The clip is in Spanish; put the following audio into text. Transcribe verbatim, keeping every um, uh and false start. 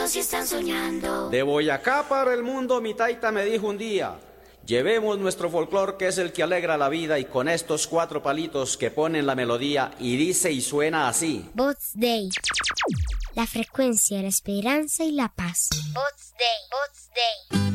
todos están soñando. De Boyacá para el mundo mi taita me dijo un día: llevemos nuestro folclor, que es el que alegra la vida, y con estos cuatro palitos que ponen la melodía, y dice y suena así. Bots Day. La frecuencia, la esperanza y la paz. Bots Day. Bots Day.